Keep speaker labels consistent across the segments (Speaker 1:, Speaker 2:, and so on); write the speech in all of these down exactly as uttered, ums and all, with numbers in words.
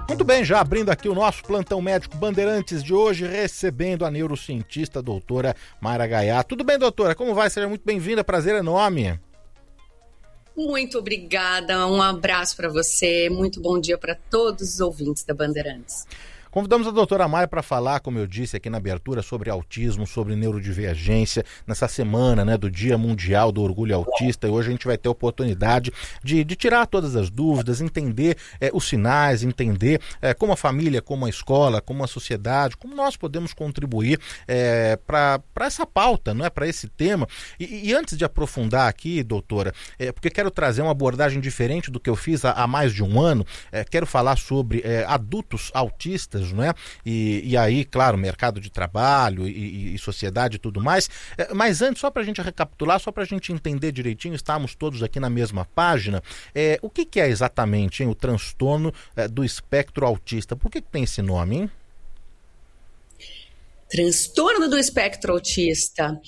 Speaker 1: Muito bem, já abrindo aqui o nosso Plantão Médico Bandeirantes de hoje, recebendo a neurocientista doutora Mayra Gaiá. Tudo bem, doutora? Como vai? Seja muito bem-vinda, prazer enorme.
Speaker 2: Muito obrigada, um abraço para você, muito bom dia para todos os ouvintes da Bandeirantes.
Speaker 1: Convidamos a doutora Mayra para falar, como eu disse aqui na abertura, sobre autismo, sobre neurodivergência, nessa semana, né, do Dia Mundial do Orgulho Autista, e hoje a gente vai ter a oportunidade de, de tirar todas as dúvidas, entender é, os sinais, entender é, como a família, como a escola, como a sociedade, como nós podemos contribuir é, para essa pauta, não é, para esse tema. E, e antes de aprofundar aqui, doutora, é, porque quero trazer uma abordagem diferente do que eu fiz há, há mais de um ano, é, quero falar sobre é, adultos autistas, não é? E, e aí, claro, mercado de trabalho e, e sociedade e tudo mais. Mas antes, só para a gente recapitular, só para a gente entender direitinho, estamos todos aqui na mesma página, é, o que, que é exatamente, hein, o transtorno é, do espectro autista? Por que, que tem esse nome, hein?
Speaker 2: Transtorno do espectro autista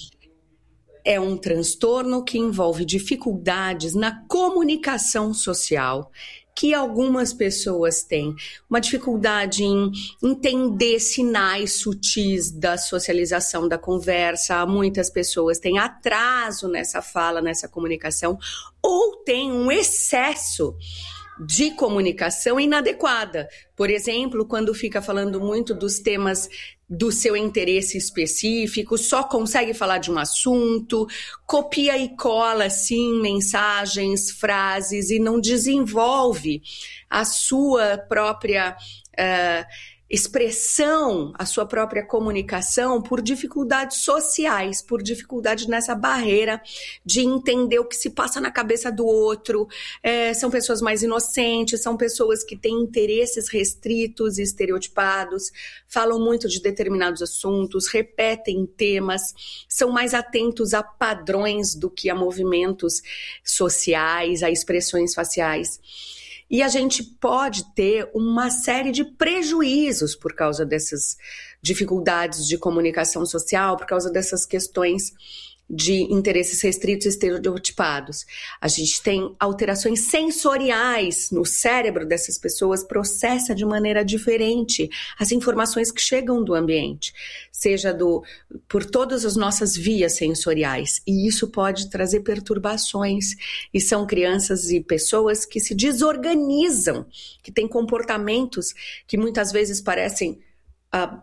Speaker 2: é um transtorno que envolve dificuldades na comunicação social, que algumas pessoas têm, uma dificuldade em entender sinais sutis da socialização, da conversa. Muitas pessoas têm atraso nessa fala, nessa comunicação, ou têm um excesso de comunicação inadequada. Por exemplo, quando fica falando muito dos temas do seu interesse específico, só consegue falar de um assunto, copia e cola, sim, mensagens, frases e não desenvolve a sua própria uh, expressão, a sua própria comunicação por dificuldades sociais, por dificuldade nessa barreira de entender o que se passa na cabeça do outro. É, são pessoas mais inocentes, são pessoas que têm interesses restritos e estereotipados, falam muito de determinados assuntos, repetem temas, são mais atentos a padrões do que a movimentos sociais, a expressões faciais. E a gente pode ter uma série de prejuízos por causa dessas dificuldades de comunicação social, por causa dessas questões de interesses restritos e estereotipados. A gente tem alterações sensoriais no cérebro dessas pessoas, processa de maneira diferente as informações que chegam do ambiente, seja do, por todas as nossas vias sensoriais. E isso pode trazer perturbações. E são crianças e pessoas que se desorganizam, que têm comportamentos que muitas vezes parecem Uh,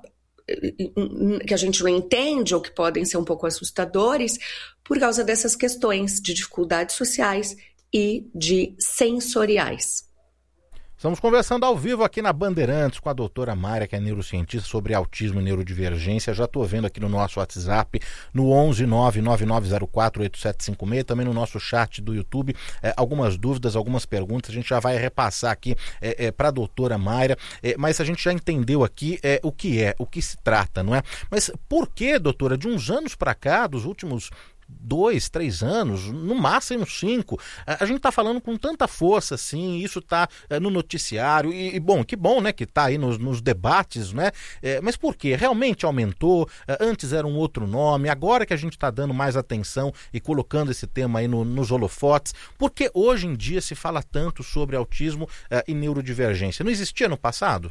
Speaker 2: que a gente não entende ou que podem ser um pouco assustadores por causa dessas questões de dificuldades sociais e de sensoriais.
Speaker 1: Estamos conversando ao vivo aqui na Bandeirantes com a doutora Mayra, que é neurocientista, sobre autismo e neurodivergência. Já estou vendo aqui no nosso WhatsApp, no onze nove nove nove zero quatro oito sete cinco seis, também no nosso chat do YouTube, é, algumas dúvidas, algumas perguntas, a gente já vai repassar aqui é, é, para a doutora Mayra, é, mas a gente já entendeu aqui é, o que é, o que se trata, não é? Mas por que, doutora, de uns anos para cá, dos últimos dois, três anos, no máximo cinco, a gente está falando com tanta força assim, isso está é, no noticiário e, e bom, que bom, né, que está aí nos, nos debates, né, é, mas por quê? Realmente aumentou, é, antes era um outro nome, agora que a gente está dando mais atenção e colocando esse tema aí no, nos holofotes, porque hoje em dia se fala tanto sobre autismo é, e neurodivergência? Não existia no passado?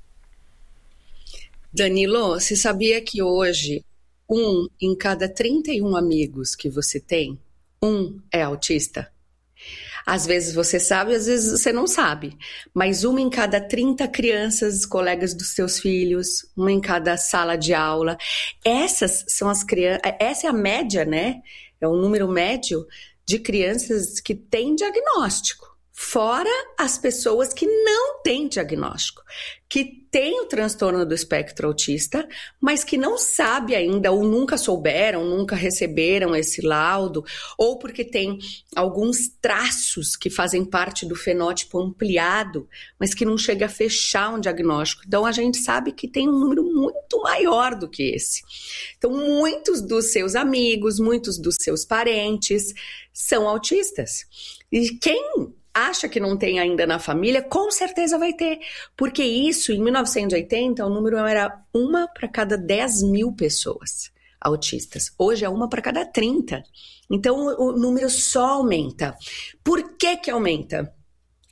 Speaker 2: Danilo, você sabia que hoje um em cada trinta e um amigos que você tem, um é autista? Às vezes você sabe, às vezes você não sabe. Mas uma em cada trinta crianças, colegas dos seus filhos, uma em cada sala de aula. Essas são as crianças, essa é a média, né? É o número médio de crianças que têm diagnóstico. Fora as pessoas que não têm diagnóstico, que têm o transtorno do espectro autista, mas que não sabem ainda, ou nunca souberam, nunca receberam esse laudo, ou porque tem alguns traços que fazem parte do fenótipo ampliado, mas que não chega a fechar um diagnóstico. Então, a gente sabe que tem um número muito maior do que esse. Então, muitos dos seus amigos, muitos dos seus parentes são autistas. E quem acha que não tem ainda na família, com certeza vai ter. Porque isso, em mil novecentos e oitenta, o número era uma para cada dez mil pessoas autistas. Hoje é uma para cada trinta. Então, o número só aumenta. Por que que aumenta?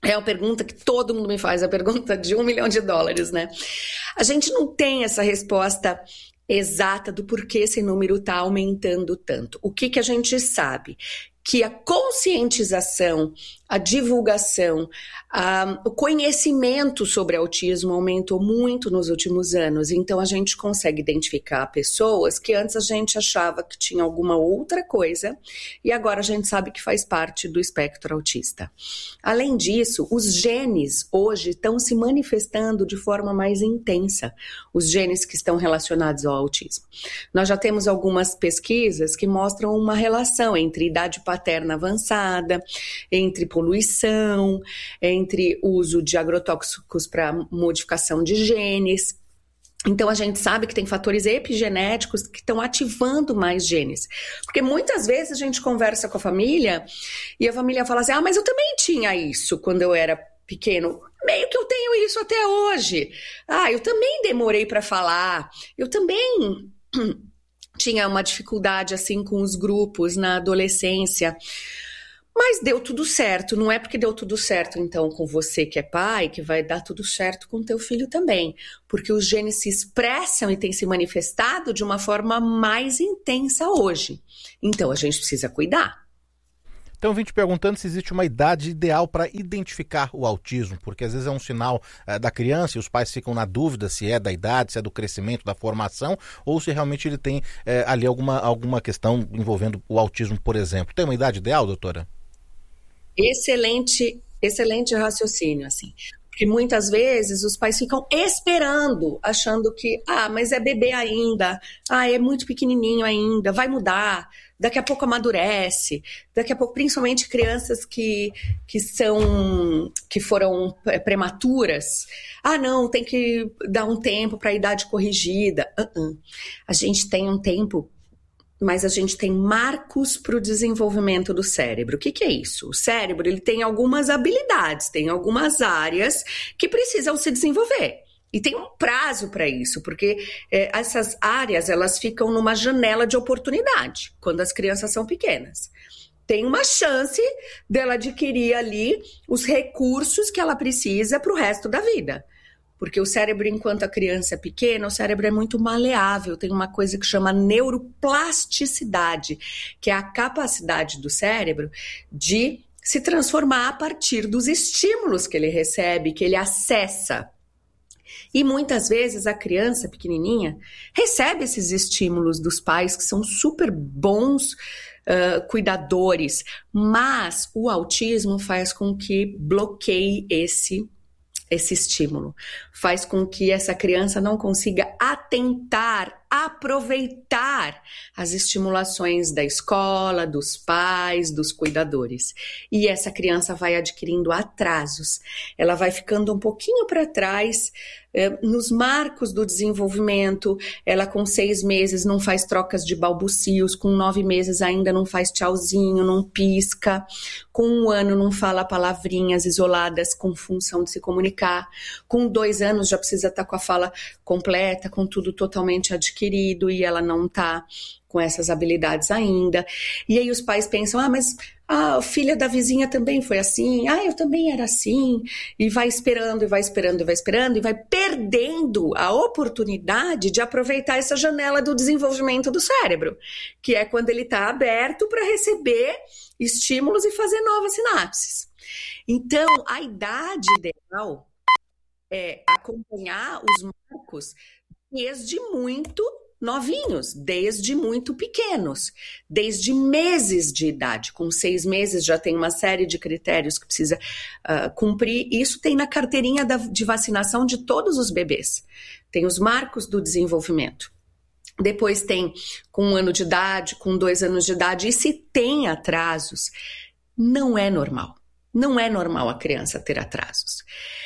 Speaker 2: É a pergunta que todo mundo me faz, a pergunta de um milhão de dólares, né? A gente não tem essa resposta exata do porquê esse número está aumentando tanto. O que, que a gente sabe? Que a conscientização, a divulgação, a, o conhecimento sobre autismo aumentou muito nos últimos anos. Então, a gente consegue identificar pessoas que antes a gente achava que tinha alguma outra coisa e agora a gente sabe que faz parte do espectro autista. Além disso, os genes hoje estão se manifestando de forma mais intensa, os genes que estão relacionados ao autismo. Nós já temos algumas pesquisas que mostram uma relação entre idade paterna avançada, entre poluição, entre uso de agrotóxicos para modificação de genes. Então, a gente sabe que tem fatores epigenéticos que estão ativando mais genes. Porque muitas vezes a gente conversa com a família e a família fala assim, ah, mas eu também tinha isso quando eu era pequeno. Meio que eu tenho isso até hoje. Ah, eu também demorei para falar. Eu também tinha uma dificuldade assim com os grupos na adolescência. Mas deu tudo certo, não é porque deu tudo certo, então, com você que é pai, que vai dar tudo certo com teu filho também. Porque os genes se expressam e têm se manifestado de uma forma mais intensa hoje. Então, a gente precisa cuidar.
Speaker 1: Então, eu vim te perguntando se existe uma idade ideal para identificar o autismo, porque às vezes é um sinal é, da criança e os pais ficam na dúvida se é da idade, se é do crescimento, da formação, ou se realmente ele tem é, ali alguma, alguma questão envolvendo o autismo, por exemplo. Tem uma idade ideal, doutora?
Speaker 2: Excelente, excelente raciocínio, assim. Porque muitas vezes os pais ficam esperando, achando que, ah, mas é bebê ainda, ah, é muito pequenininho ainda, vai mudar, daqui a pouco amadurece, daqui a pouco, principalmente crianças que, que são, que foram prematuras, ah, não, tem que dar um tempo para a idade corrigida. Uh-uh. A gente tem um tempo, mas a gente tem marcos para o desenvolvimento do cérebro. O que, que é isso? O cérebro ele tem algumas habilidades, tem algumas áreas que precisam se desenvolver. E tem um prazo para isso, porque é, essas áreas elas ficam numa janela de oportunidade, quando as crianças são pequenas. Tem uma chance dela adquirir ali os recursos que ela precisa para o resto da vida. Porque o cérebro, enquanto a criança é pequena, o cérebro é muito maleável, tem uma coisa que chama neuroplasticidade, que é a capacidade do cérebro de se transformar a partir dos estímulos que ele recebe, que ele acessa. E muitas vezes a criança pequenininha recebe esses estímulos dos pais, que são super bons uh, cuidadores, mas o autismo faz com que bloqueie esse esse estímulo, faz com que essa criança não consiga atentar, aproveitar as estimulações da escola, dos pais, dos cuidadores. E essa criança vai adquirindo atrasos, ela vai ficando um pouquinho para trás eh, nos marcos do desenvolvimento. Ela com seis meses não faz trocas de balbucios, com nove meses ainda não faz tchauzinho, não pisca, com um ano não fala palavrinhas isoladas com função de se comunicar, com dois anos já precisa estar com a fala completa, com tudo totalmente adquirido, e ela não está com essas habilidades ainda. E aí os pais pensam, ah, mas ah, a filha da vizinha também foi assim, ah, eu também era assim, e vai esperando, e vai esperando, e vai esperando, e vai perdendo a oportunidade de aproveitar essa janela do desenvolvimento do cérebro, que é quando ele está aberto para receber estímulos e fazer novas sinapses. Então, a idade ideal é acompanhar os marcos desde muito novinhos, desde muito pequenos, desde meses de idade. Com seis meses já tem uma série de critérios que precisa uh, cumprir. Isso tem na carteirinha da, de vacinação de todos os bebês. Tem os marcos do desenvolvimento. Depois tem com um ano de idade, com dois anos de idade. E se tem atrasos, não é normal. Não é normal a criança ter atrasos.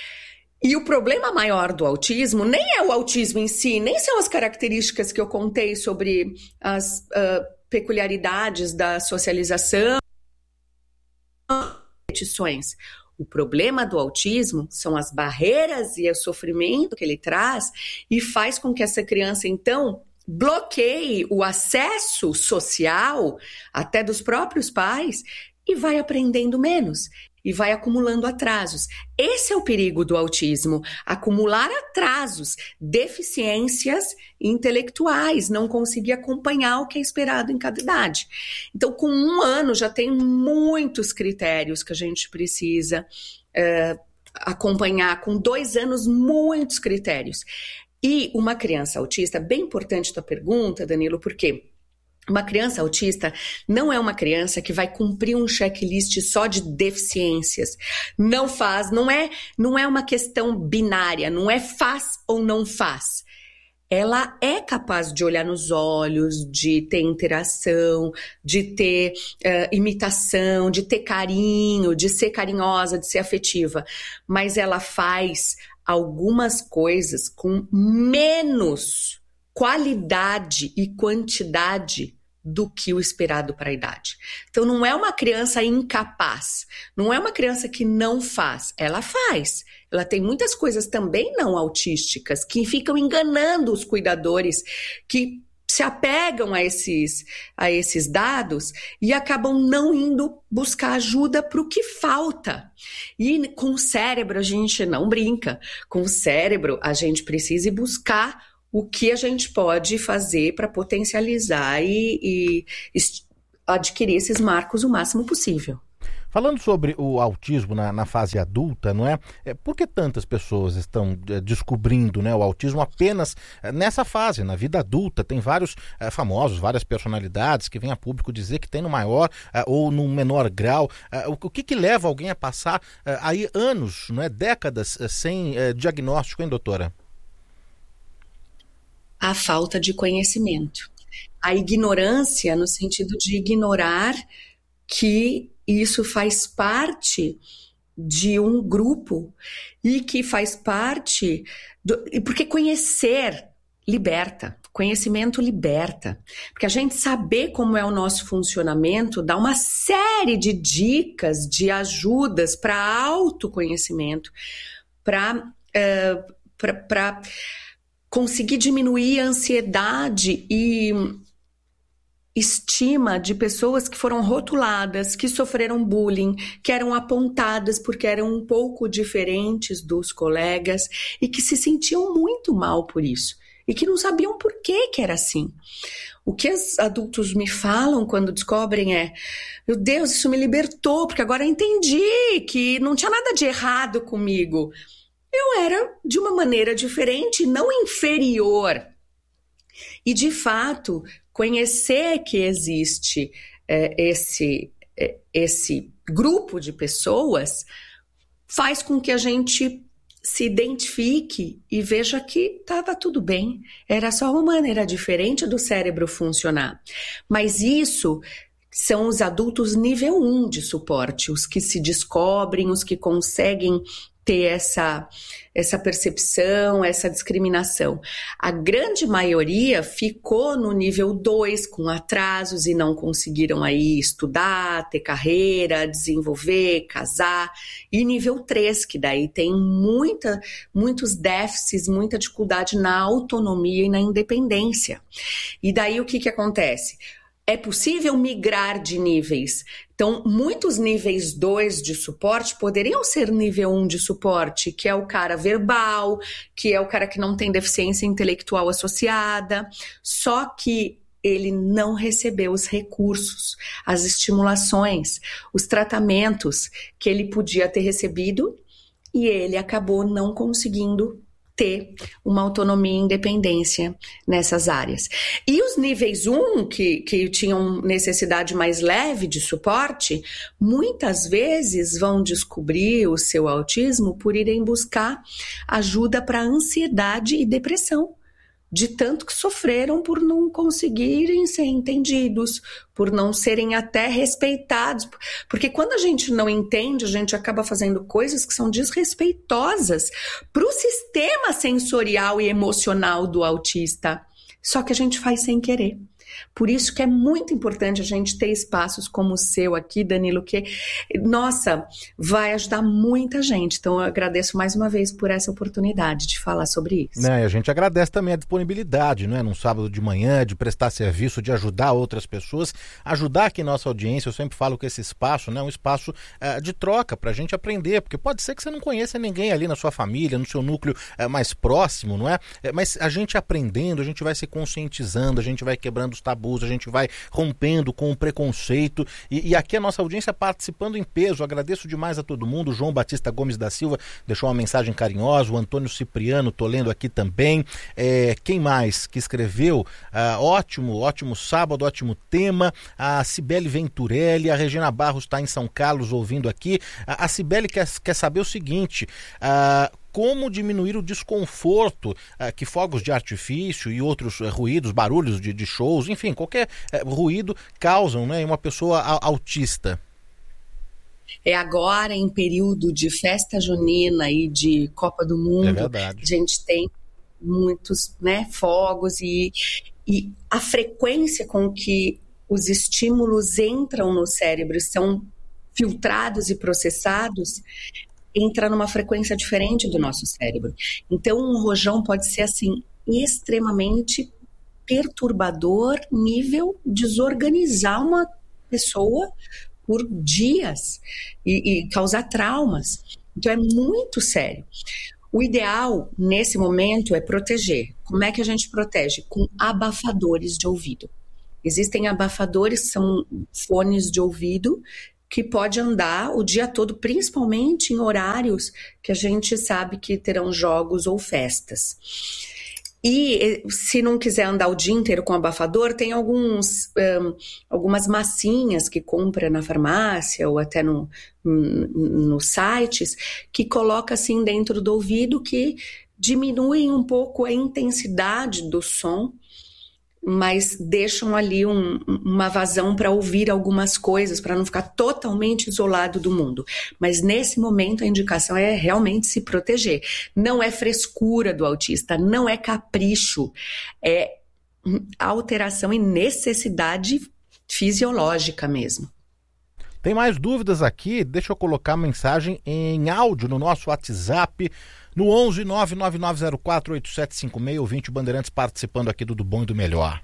Speaker 2: E o problema maior do autismo nem é o autismo em si, nem são as características que eu contei sobre as uh, peculiaridades da socialização. O problema do autismo são as barreiras e o sofrimento que ele traz e faz com que essa criança, então, bloqueie o acesso social, até dos próprios pais, e vai aprendendo menos. e vai acumulando atrasos. Esse é o perigo do autismo, acumular atrasos, deficiências intelectuais, não conseguir acompanhar o que é esperado em cada idade. Então, com um ano já tem muitos critérios que a gente precisa uh, acompanhar, com dois anos, muitos critérios. E uma criança autista, bem importante a tua pergunta, Danilo, porque uma criança autista não é uma criança que vai cumprir um checklist só de deficiências. Não faz, não é, não é uma questão binária, não é faz ou não faz. Ela é capaz de olhar nos olhos, de ter interação, de ter uh, imitação, de ter carinho, de ser carinhosa, de ser afetiva. Mas ela faz algumas coisas com menos qualidade e quantidade do que o esperado para a idade. Então, não é uma criança incapaz, não é uma criança que não faz, ela faz. Ela tem muitas coisas também não autísticas que ficam enganando os cuidadores, que se apegam a esses, a esses dados e acabam não indo buscar ajuda para o que falta. E com o cérebro a gente não brinca, com o cérebro a gente precisa ir buscar o que a gente pode fazer para potencializar e, e adquirir esses marcos o máximo possível.
Speaker 1: Falando sobre o autismo na, na fase adulta, não é? é? Por que tantas pessoas estão é, descobrindo, né, o autismo apenas é, nessa fase, na vida adulta? Tem vários é, famosos, várias personalidades que vêm a público dizer que tem no maior é, ou no menor grau. É, o, o que que leva alguém a passar é, aí anos, não é, décadas é, sem é, diagnóstico, hein, doutora?
Speaker 2: A falta de conhecimento. A ignorância no sentido de ignorar que isso faz parte de um grupo e que faz parte... Do, porque conhecer liberta, conhecimento liberta. Porque a gente saber como é o nosso funcionamento dá uma série de dicas, de ajudas para autoconhecimento, para... Uh, para conseguir diminuir a ansiedade e estima de pessoas que foram rotuladas, que sofreram bullying, que eram apontadas porque eram um pouco diferentes dos colegas e que se sentiam muito mal por isso e que não sabiam por que que era assim. O que os adultos me falam quando descobrem é: meu Deus, isso me libertou, porque agora eu entendi que não tinha nada de errado comigo. Eu era de uma maneira diferente, não inferior. E, de fato, conhecer que existe é, esse, é, esse grupo de pessoas faz com que a gente se identifique e veja que estava tudo bem. Era só uma maneira diferente do cérebro funcionar. Mas isso... são os adultos nível um de suporte, os que se descobrem, os que conseguem ter essa, essa percepção, essa discriminação. A grande maioria ficou no nível dois com atrasos e não conseguiram aí estudar, ter carreira, desenvolver, casar. E nível três, que daí tem muita, muitos déficits, muita dificuldade na autonomia e na independência. E daí o que que acontece? É possível migrar de níveis. Então, muitos níveis dois de suporte poderiam ser nível um de suporte, que é o cara verbal, que é o cara que não tem deficiência intelectual associada, só que ele não recebeu os recursos, as estimulações, os tratamentos que ele podia ter recebido e ele acabou não conseguindo ter uma autonomia e independência nessas áreas. E os níveis um, que, que tinham necessidade mais leve de suporte, muitas vezes vão descobrir o seu autismo por irem buscar ajuda para ansiedade e depressão, de tanto que sofreram por não conseguirem ser entendidos, por não serem até respeitados. Porque quando a gente não entende, a gente acaba fazendo coisas que são desrespeitosas para o sistema sensorial e emocional do autista. Só que a gente faz sem querer. Por isso que é muito importante a gente ter espaços como o seu aqui, Danilo, que, nossa, vai ajudar muita gente. Então eu agradeço mais uma vez por essa oportunidade de falar sobre isso.
Speaker 1: Né, a gente agradece também a disponibilidade, né, num sábado de manhã, de prestar serviço, de ajudar outras pessoas, ajudar aqui nossa audiência. Eu sempre falo que esse espaço, né, é um espaço uh, de troca para a gente aprender, porque pode ser que você não conheça ninguém ali na sua família, no seu núcleo uh, mais próximo, não é? Mas a gente aprendendo, a gente vai se conscientizando, a gente vai quebrando os tabus, a gente vai rompendo com o preconceito e, e aqui a nossa audiência participando em peso. Eu agradeço demais a todo mundo. O João Batista Gomes da Silva deixou uma mensagem carinhosa, o Antônio Cipriano, tô lendo aqui também. É, quem mais que escreveu? Ah, ótimo, ótimo sábado, ótimo tema. A Cibele Venturelli, a Regina Barros está em São Carlos ouvindo aqui. A, a Cibele quer, quer saber o seguinte: ah, como diminuir o desconforto uh, que fogos de artifício e outros uh, ruídos, barulhos de, de shows, enfim, qualquer uh, ruído causam, né, em uma pessoa a, autista.
Speaker 2: É agora, em período de festa junina e de Copa do Mundo,
Speaker 1: é verdade.
Speaker 2: A gente tem muitos, né, fogos e, e a frequência com que os estímulos entram no cérebro e são filtrados e processados entra numa frequência diferente do nosso cérebro. Então, um rojão pode ser, assim, extremamente perturbador, nível desorganizar uma pessoa por dias e, e causar traumas. Então, é muito sério. O ideal, nesse momento, é proteger. Como é que a gente protege? Com abafadores de ouvido. Existem abafadores, que são fones de ouvido, que pode andar o dia todo, principalmente em horários que a gente sabe que terão jogos ou festas. E se não quiser andar o dia inteiro com abafador, tem alguns, um, algumas massinhas que compra na farmácia ou até no, nos sites, que coloca assim dentro do ouvido, que diminuem um pouco a intensidade do som, mas deixam ali um, uma vazão para ouvir algumas coisas, para não ficar totalmente isolado do mundo. Mas nesse momento a indicação é realmente se proteger. Não é frescura do autista, não é capricho, é alteração e necessidade fisiológica mesmo.
Speaker 1: Tem mais dúvidas aqui? Deixa eu colocar a mensagem em áudio no nosso WhatsApp, no onze nove nove nove zero quatro oito sete cinco seis, ouvinte Bandeirantes participando aqui do Do Bom e do Melhor.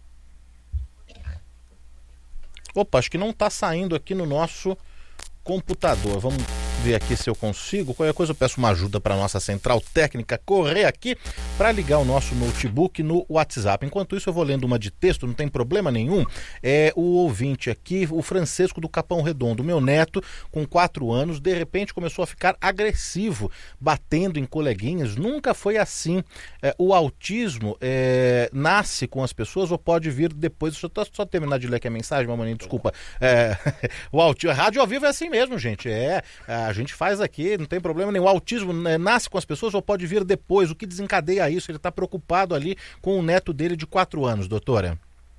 Speaker 1: Opa, acho que não está saindo aqui no nosso computador. Vamos ver aqui se eu consigo. Qualquer coisa eu peço uma ajuda para a nossa central técnica correr aqui para ligar o nosso notebook no WhatsApp. Enquanto isso eu vou lendo uma de texto, não tem problema nenhum. É o ouvinte aqui, o Francisco do Capão Redondo. Meu neto, com quatro anos, de repente começou a ficar agressivo, batendo em coleguinhas. Nunca foi assim. É, o autismo é, nasce com as pessoas ou pode vir depois? Deixa eu só terminar de ler aqui a mensagem, mamãe, desculpa. É, o autismo, rádio ao vivo é assim mesmo, gente. É, a gente faz aqui, não tem problema nenhum. O autismo né, nasce com as pessoas ou pode vir depois? O que desencadeia isso? Ele está preocupado ali com o neto dele de quatro anos, doutora.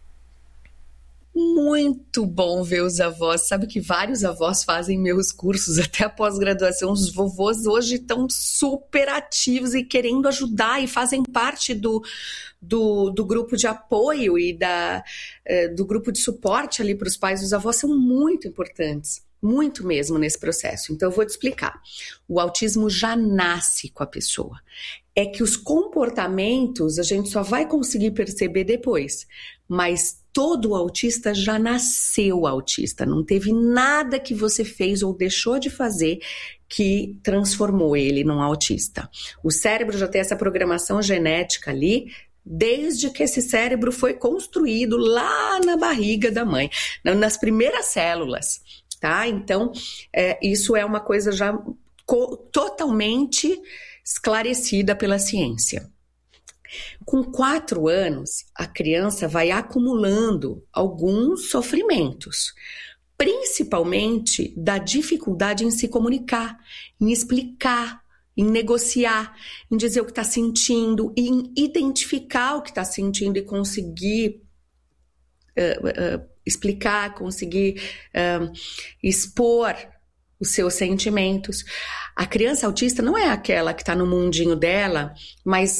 Speaker 2: Muito bom ver os avós. Sabe que vários avós fazem meus cursos até a pós-graduação. Os vovôs hoje estão super ativos e querendo ajudar e fazem parte do, do, do grupo de apoio e da, do grupo de suporte ali para os pais. Os avós são muito importantes. Muito mesmo nesse processo. Então eu vou te explicar. O autismo já nasce com a pessoa. É que os comportamentos a gente só vai conseguir perceber depois. Mas todo autista já nasceu autista. Não teve nada que você fez ou deixou de fazer que transformou ele num autista. O cérebro já tem essa programação genética ali desde que esse cérebro foi construído lá na barriga da mãe, nas primeiras células. Tá? Então, é, isso é uma coisa já co- totalmente esclarecida pela ciência. Com quatro anos, a criança vai acumulando alguns sofrimentos, principalmente da dificuldade em se comunicar, em explicar, em negociar, em dizer o que está sentindo, em identificar o que está sentindo e conseguir Uh, uh, explicar, conseguir uh, expor os seus sentimentos. A criança autista não é aquela que está no mundinho dela, mas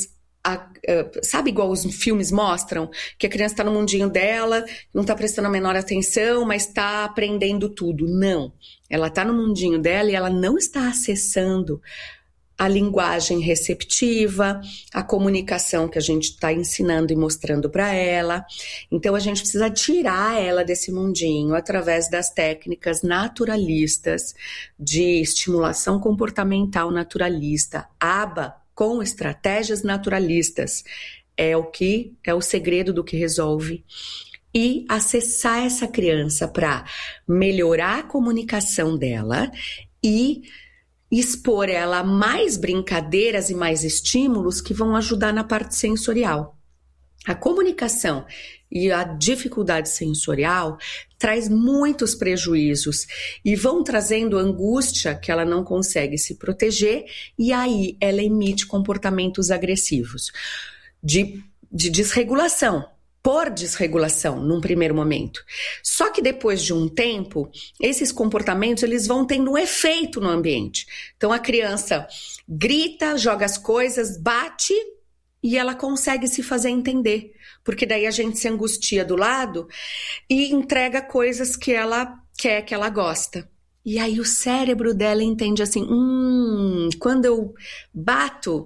Speaker 2: A, uh, sabe igual os filmes mostram? Que a criança está no mundinho dela, não está prestando a menor atenção, mas está aprendendo tudo. Não. Ela está no mundinho dela e ela não está acessando a linguagem receptiva, a comunicação que a gente está ensinando e mostrando para ela. Então, a gente precisa tirar ela desse mundinho através das técnicas naturalistas de estimulação comportamental naturalista, A B A, com estratégias naturalistas. É o que é o segredo do que resolve. E acessar essa criança para melhorar a comunicação dela e expor ela a mais brincadeiras e mais estímulos que vão ajudar na parte sensorial. A comunicação e a dificuldade sensorial traz muitos prejuízos e vão trazendo angústia que ela não consegue se proteger e aí ela emite comportamentos agressivos de, de desregulação. Por desregulação, num primeiro momento. Só que depois de um tempo, esses comportamentos eles vão tendo um efeito no ambiente. Então a criança grita, joga as coisas, bate e ela consegue se fazer entender. Porque daí a gente se angustia do lado e entrega coisas que ela quer, que ela gosta. E aí o cérebro dela entende assim, hum, quando eu bato,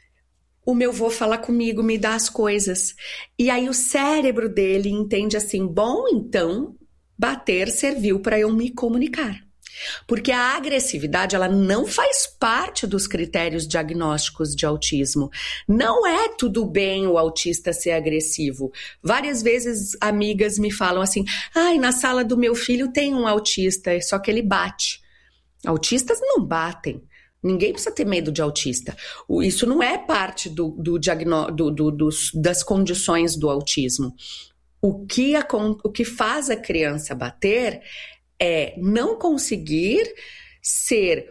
Speaker 2: o meu vô fala comigo, me dá as coisas. E aí o cérebro dele entende assim, bom, então bater serviu para eu me comunicar. Porque a agressividade, ela não faz parte dos critérios diagnósticos de autismo. Não é tudo bem o autista ser agressivo. Várias vezes amigas me falam assim, ai, na sala do meu filho tem um autista, só que ele bate. Autistas não batem. Ninguém precisa ter medo de autista. Isso não é parte do, do diagnó- do, do, dos, das condições do autismo. O que, a, o que faz a criança bater é não conseguir ser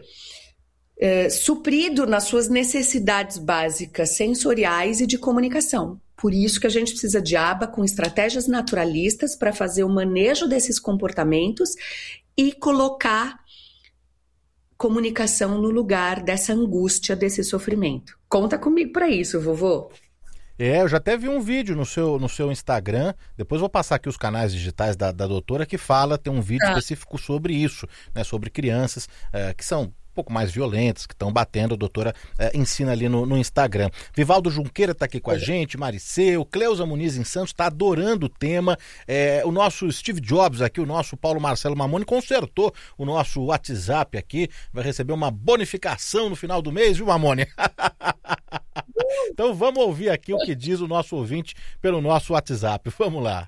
Speaker 2: é, suprido nas suas necessidades básicas sensoriais e de comunicação. Por isso que a gente precisa de A B A com estratégias naturalistas para fazer o manejo desses comportamentos e colocar comunicação no lugar dessa angústia, desse sofrimento. Conta comigo para isso, vovô.
Speaker 1: É, eu já até vi um vídeo no seu, no seu Instagram, depois vou passar aqui os canais digitais da, da doutora, que fala, tem um vídeo ah. específico sobre isso, né, sobre crianças é, que são um pouco mais violentas, que estão batendo, a doutora é, ensina ali no, no Instagram. Vivaldo Junqueira está aqui com a gente, Mariceu, Cleusa Muniz em Santos, está adorando o tema. É, o nosso Steve Jobs aqui, o nosso Paulo Marcelo Mamoni, consertou o nosso WhatsApp aqui, vai receber uma bonificação no final do mês, viu, Mamoni? Então vamos ouvir aqui o que diz o nosso ouvinte pelo nosso WhatsApp. Vamos lá.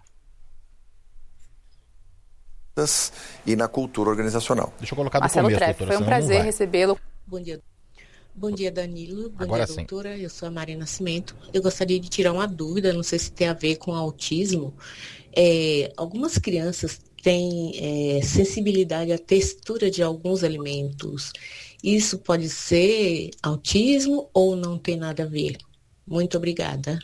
Speaker 3: E na cultura organizacional.
Speaker 1: Deixa eu colocar do
Speaker 4: Marcelo
Speaker 1: começo,
Speaker 4: Treff,
Speaker 1: doutora.
Speaker 4: Foi um prazer recebê-lo.
Speaker 5: Bom dia. Bom dia, Danilo. Bom
Speaker 1: Agora
Speaker 5: dia,
Speaker 1: sim.
Speaker 5: doutora. Eu sou a Maria Nascimento. Eu gostaria de tirar uma dúvida, não sei se tem a ver com autismo. É, algumas crianças têm é, sensibilidade à textura de alguns alimentos. Isso pode ser autismo ou não tem nada a ver? Muito obrigada.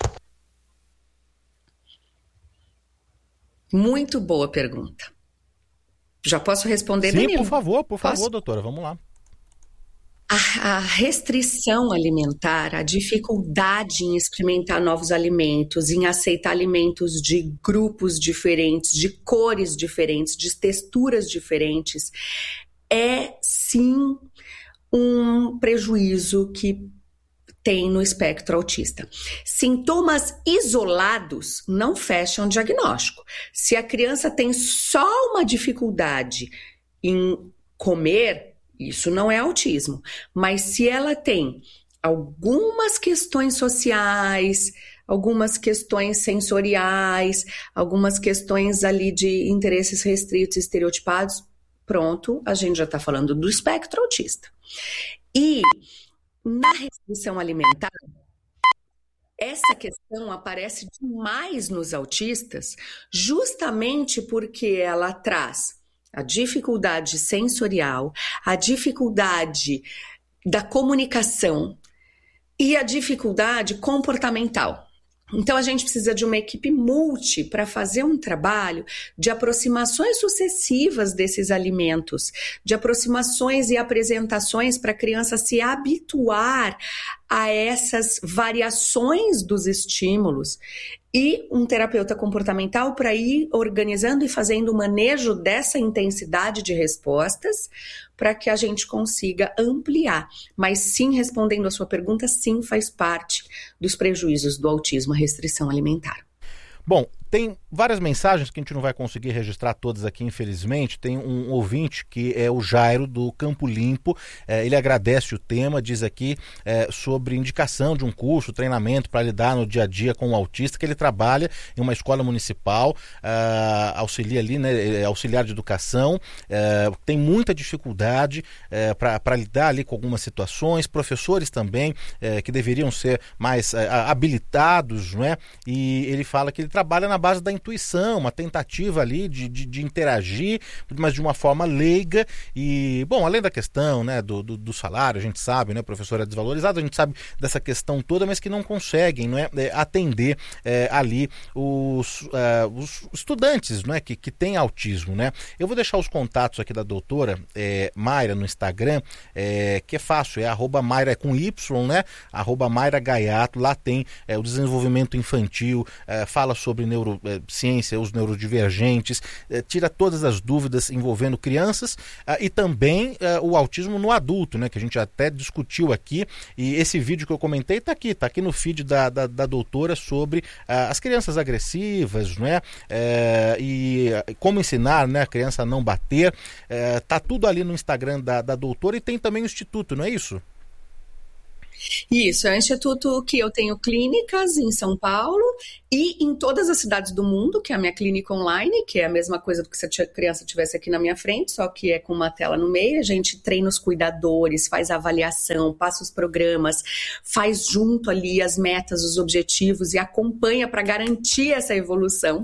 Speaker 2: Muito boa pergunta. Já posso responder,
Speaker 1: Sim,
Speaker 2: Danilo?
Speaker 1: por favor, por favor,
Speaker 2: Posso?
Speaker 1: doutora, vamos lá.
Speaker 2: A, a restrição alimentar, a dificuldade em experimentar novos alimentos, em aceitar alimentos de grupos diferentes, de cores diferentes, de texturas diferentes, é sim um prejuízo que tem no espectro autista. Sintomas isolados não fecham o diagnóstico. Se a criança tem só uma dificuldade em comer, isso não é autismo. Mas se ela tem algumas questões sociais, algumas questões sensoriais, algumas questões ali de interesses restritos e estereotipados, pronto, a gente já está falando do espectro autista. E na restrição alimentar, essa questão aparece demais nos autistas, justamente porque ela traz a dificuldade sensorial, a dificuldade da comunicação e a dificuldade comportamental. Então, a gente precisa de uma equipe multi para fazer um trabalho de aproximações sucessivas desses alimentos, de aproximações e apresentações para a criança se habituar a essas variações dos estímulos e um terapeuta comportamental para ir organizando e fazendo o manejo dessa intensidade de respostas para que a gente consiga ampliar. Mas sim, respondendo a sua pergunta, sim, faz parte dos prejuízos do autismo, a restrição alimentar.
Speaker 1: Bom, tem várias mensagens que a gente não vai conseguir registrar todas aqui, infelizmente. Tem um ouvinte que é o Jairo, do Campo Limpo. É, ele agradece o tema, diz aqui é, sobre indicação de um curso, treinamento para lidar no dia a dia com o autista, que ele trabalha em uma escola municipal, uh, auxilia ali, né, auxiliar de educação, uh, tem muita dificuldade uh, para lidar ali com algumas situações, professores também uh, que deveriam ser mais uh, habilitados, não é? E ele fala que ele trabalha na base da intuição, uma tentativa ali de, de, de interagir, mas de uma forma leiga. E, bom, além da questão, né, do, do, do salário, a gente sabe, né, o professor é desvalorizado, a gente sabe dessa questão toda, mas que não conseguem, não é, atender é, ali os, uh, os estudantes, não é, que, que têm autismo, né? Eu vou deixar os contatos aqui da doutora é, Mayra no Instagram, é, que é fácil, é arroba Mayra, é com Y, né? Arroba Mayra Gaiato, lá tem é, o desenvolvimento infantil, é, fala sobre neurociência, os neurodivergentes, eh, tira todas as dúvidas envolvendo crianças ah, e também ah, o autismo no adulto, né, que a gente até discutiu aqui, e esse vídeo que eu comentei está aqui, está aqui no feed da, da, da doutora sobre ah, as crianças agressivas, né, eh, e como ensinar, né, a criança a não bater, está eh, tudo ali no Instagram da, da doutora, e tem também o Instituto, não é isso?
Speaker 2: Isso, é um instituto que eu tenho clínicas em São Paulo e em todas as cidades do mundo, que é a minha clínica online, que é a mesma coisa do que se a criança estivesse aqui na minha frente, só que é com uma tela no meio. A gente treina os cuidadores, faz a avaliação, passa os programas, faz junto ali as metas, os objetivos e acompanha para garantir essa evolução.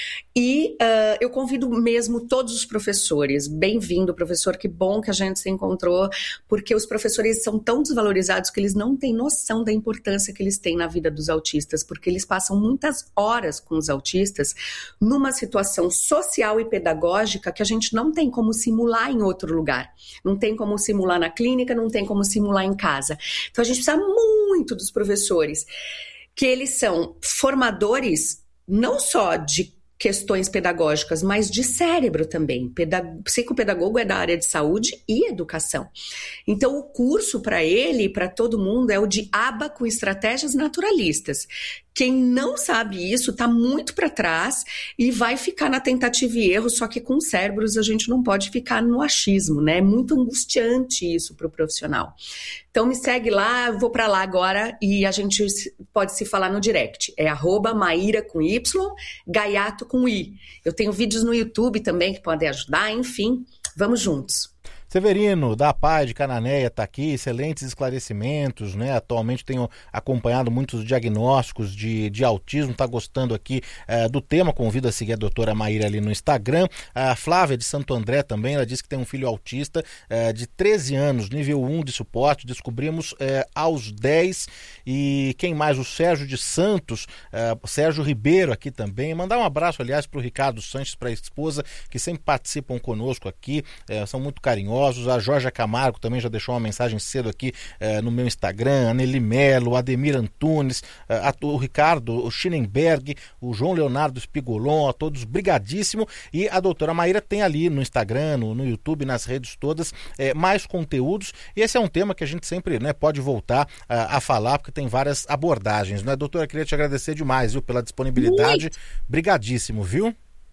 Speaker 2: E uh, eu convido mesmo todos os professores. Bem-vindo, professor, que bom que a gente se encontrou, porque os professores são tão desvalorizados que eles não têm noção da importância que eles têm na vida dos autistas, porque eles passam muitas horas com os autistas numa situação social e pedagógica que a gente não tem como simular em outro lugar. Não tem como simular na clínica, não tem como simular em casa. Então a gente precisa muito dos professores, que eles são formadores não só de questões pedagógicas, mas de cérebro também. Pedag- psicopedagogo é da área de saúde e educação. Então, o curso para ele e para todo mundo é o de aba com estratégias naturalistas. Quem não sabe isso está muito para trás e vai ficar na tentativa e erro, só que com cérebros a gente não pode ficar no achismo, né? É muito angustiante isso para o profissional. Então me segue lá, eu vou para lá agora e a gente pode se falar no direct. É arroba Maíra com Y, Gaiato com I. Eu tenho vídeos no YouTube também que podem ajudar, enfim, vamos juntos.
Speaker 1: Severino, da P A I de Cananéia, está aqui, excelentes esclarecimentos, né? Atualmente tenho acompanhado muitos diagnósticos de, de autismo, está gostando aqui uh, do tema, convido a seguir a doutora Maíra ali no Instagram. A Flávia de Santo André também, ela disse que tem um filho autista uh, de treze anos, nível um de suporte, descobrimos uh, aos dez, e quem mais? O Sérgio de Santos, uh, Sérgio Ribeiro aqui também, mandar um abraço, aliás, para o Ricardo Sanches, para a esposa, que sempre participam conosco aqui, uh, são muito carinhosos. A Jorge Camargo também já deixou uma mensagem cedo aqui uh, no meu Instagram, a Nelly Mello, o Ademir Antunes, uh, a, o Ricardo, o Schinenberg, o João Leonardo Spigolon, a todos brigadíssimo. E a doutora Maíra tem ali no Instagram, no, no YouTube, nas redes todas, eh, mais conteúdos. E esse é um tema que a gente sempre, né, pode voltar uh, a falar, porque tem várias abordagens, né? Doutora, queria te agradecer demais, viu, pela disponibilidade. Muito. Brigadíssimo, viu?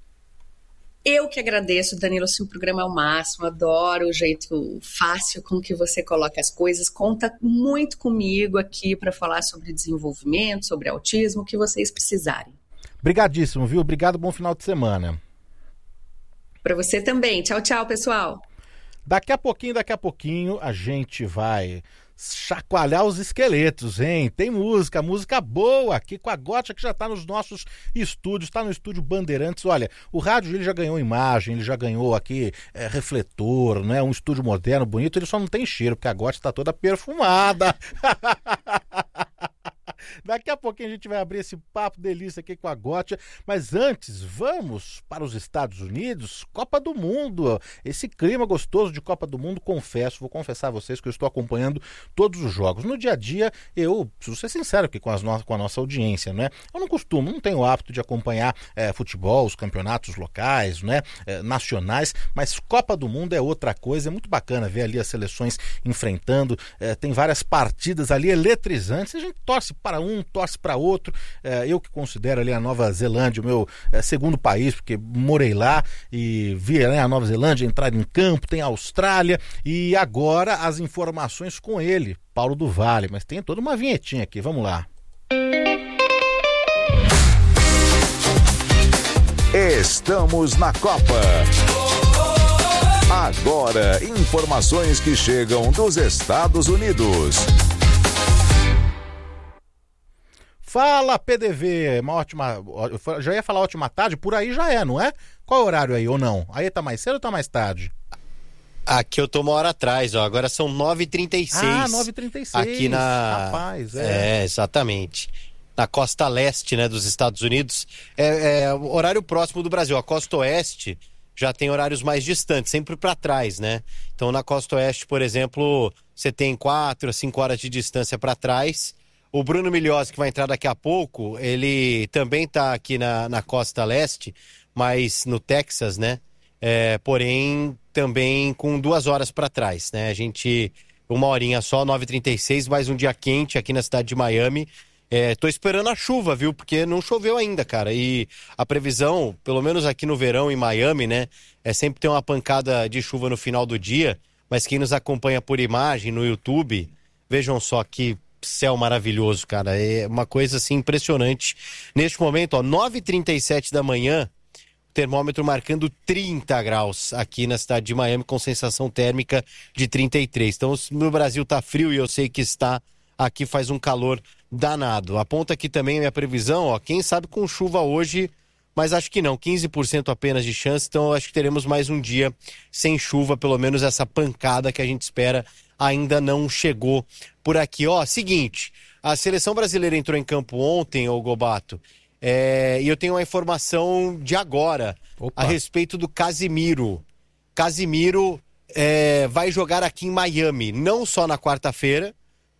Speaker 2: Eu que agradeço, Danilo, seu programa é o máximo, adoro o jeito fácil com que você coloca as coisas, conta muito comigo aqui para falar sobre desenvolvimento, sobre autismo, o que vocês precisarem.
Speaker 1: Brigadíssimo, viu? Obrigado, bom final de semana.
Speaker 2: Para você também. Tchau, tchau, pessoal.
Speaker 1: Daqui a pouquinho, daqui a pouquinho, a gente vai chacoalhar os esqueletos, hein? Tem música, música boa aqui com a Gótica, que já está nos nossos estúdios, está no estúdio Bandeirantes. Olha, o rádio ele já ganhou imagem, ele já ganhou aqui é, refletor, né? Um estúdio moderno, bonito, ele só não tem cheiro, porque a Gótica está toda perfumada. Daqui a pouquinho a gente vai abrir esse papo delícia aqui com a Gótia, mas antes, vamos para os Estados Unidos, Copa do Mundo, esse clima gostoso de Copa do Mundo, confesso, vou confessar a vocês que eu estou acompanhando todos os jogos. No dia a dia, eu preciso ser sincero aqui com, as no... com a nossa audiência, né? Eu não costumo, não tenho o hábito de acompanhar é, futebol, os campeonatos locais, né? É, nacionais, mas Copa do Mundo é outra coisa, é muito bacana ver ali as seleções enfrentando, é, tem várias partidas ali eletrizantes, a gente torce para um, torce para outro, é, eu que considero ali a Nova Zelândia o meu é, segundo país, porque morei lá e vi, né, a Nova Zelândia entrar em campo, tem a Austrália e agora as informações com ele, Paulo do Vale, mas tem toda uma vinhetinha aqui, vamos lá.
Speaker 4: Estamos na Copa. Agora, informações que chegam dos Estados Unidos.
Speaker 1: Fala, P D V, uma ótima, eu já ia falar ótima tarde, por aí já é, não é? Qual é o horário aí, ou não? Aí tá mais cedo ou tá mais tarde?
Speaker 6: Aqui eu tô uma hora atrás, ó, agora são nove e trinta e seis.
Speaker 1: Ah, nove e trinta e seis,
Speaker 6: aqui na...
Speaker 1: rapaz, é.
Speaker 6: É, exatamente. Na costa leste, né, dos Estados Unidos, é, é horário próximo do Brasil. A costa oeste já tem horários mais distantes, sempre para trás, né? Então na costa oeste, por exemplo, você tem quatro a cinco horas de distância para trás. O Bruno Milhose, que vai entrar daqui a pouco, ele também tá aqui na, na costa leste, mas no Texas, né? É, porém, também com duas horas para trás, né? A gente, uma horinha só, nove e trinta e seis, mais um dia quente aqui na cidade de Miami. É, tô esperando a chuva, viu? Porque não choveu ainda, cara. E a previsão, pelo menos aqui no verão em Miami, né? É sempre ter uma pancada de chuva no final do dia. Mas quem nos acompanha por imagem no YouTube, vejam só que céu maravilhoso, cara. É uma coisa assim impressionante. Neste momento, ó, nove e trinta e sete da manhã, termômetro marcando trinta graus aqui na cidade de Miami, com sensação térmica de trinta e três. Então, no Brasil tá frio e eu sei que está, aqui faz um calor danado. Aponta aqui também a minha previsão, ó, quem sabe com chuva hoje, mas acho que não, quinze por cento apenas de chance, então acho que teremos mais um dia sem chuva, pelo menos essa pancada que a gente espera ainda não chegou por aqui. Ó, seguinte, a seleção brasileira entrou em campo ontem, ô Gobato, é, e eu tenho uma informação de agora, Opa. a respeito do Casimiro. Casimiro é, vai jogar aqui em Miami, não só na quarta-feira,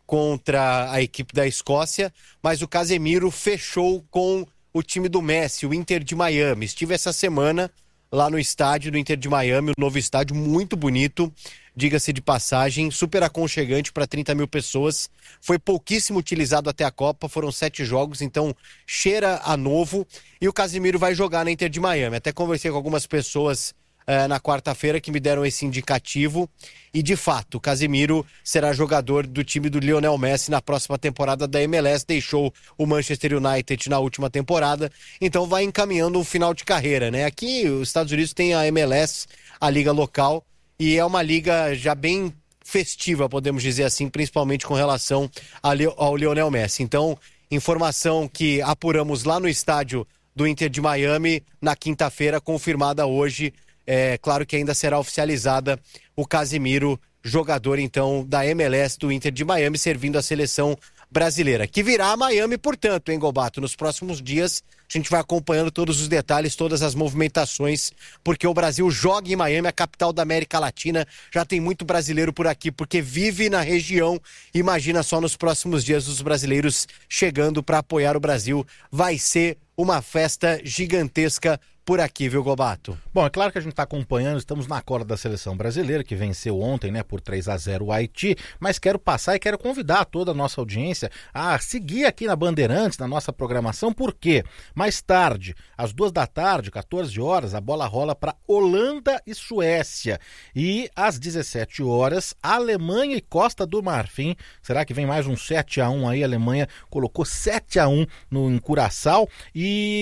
Speaker 6: contra a equipe da Escócia, mas o Casemiro fechou com o time do Messi, o Inter de Miami. Estive essa semana lá no estádio do Inter de Miami, o novo estádio, muito bonito, diga-se de passagem, super aconchegante para trinta mil pessoas. Foi pouquíssimo utilizado até a Copa, foram sete jogos, então cheira a novo. E o Casemiro vai jogar na Inter de Miami. Até conversei com algumas pessoas Uh, na quarta-feira que me deram esse indicativo e de fato o Casemiro será jogador do time do Lionel Messi na próxima temporada da M L S, deixou o Manchester United na última temporada, então vai encaminhando um final de carreira, né? Aqui os Estados Unidos tem a M L S, a liga local, e é uma liga já bem festiva, podemos dizer assim, principalmente com relação ao Lionel Messi. Então, informação que apuramos lá no estádio do Inter de Miami na quinta-feira, confirmada hoje. É claro que ainda será oficializada o Casemiro, jogador então da M L S do Inter de Miami, servindo a seleção brasileira, que virá a Miami, portanto, hein, Gobato? Nos próximos dias a gente vai acompanhando todos os detalhes, todas as movimentações, porque o Brasil joga em Miami, a capital da América Latina. Já tem muito brasileiro por aqui, porque vive na região. Imagina só nos próximos dias os brasileiros chegando para apoiar o Brasil. Vai ser uma festa gigantesca por aqui, viu, Gobato?
Speaker 1: Bom, é claro que a gente está acompanhando, estamos na corda da seleção brasileira, que venceu ontem, né, por três a zero o Haiti, mas quero passar e quero convidar toda a nossa audiência a seguir aqui na Bandeirantes, na nossa programação, porque mais tarde, às duas da tarde, quatorze horas, a bola rola para Holanda e Suécia, e às dezessete horas, Alemanha e Costa do Marfim. Será que vem mais um sete a um aí? A Alemanha colocou sete a um no em Curaçao, e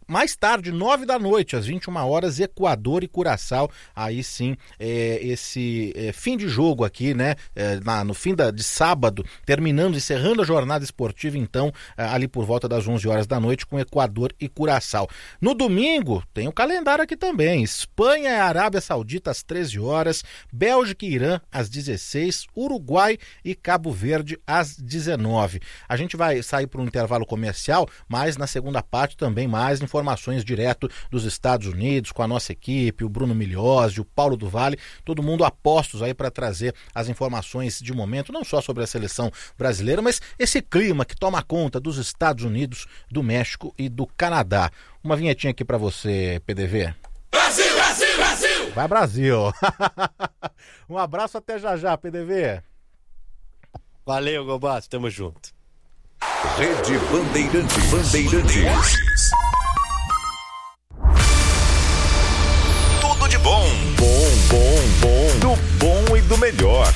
Speaker 1: mais tarde, nove da noite, às vinte e uma horas, Equador e Curaçao. Aí sim, é, esse é, fim de jogo aqui, né? É, na, no fim da, de sábado, terminando, encerrando a jornada esportiva, então, ali por volta das onze horas da noite, com Equador e Curaçao. No domingo, tem o calendário aqui também. Espanha e Arábia Saudita às treze horas, Bélgica e Irã às dezesseis, Uruguai e Cabo Verde às dezenove. A gente vai sair para um intervalo comercial, mas na segunda parte também mais informações direto dos Estados Unidos com a nossa equipe, o Bruno Migliozzi, o Paulo do Vale, todo mundo a postos aí para trazer as informações de momento, não só sobre a seleção brasileira, mas esse clima que toma conta dos Estados Unidos, do México e do Canadá. Uma vinhetinha aqui para você, P D V.
Speaker 7: Brasil, Brasil, Brasil!
Speaker 1: Vai, Brasil! Um abraço, até já já, P D V.
Speaker 6: Valeu, Gobato, tamo junto.
Speaker 4: Rede Bandeirantes. Bandeirantes. Tudo de bom. Bom, bom, bom. Do bom e do melhor.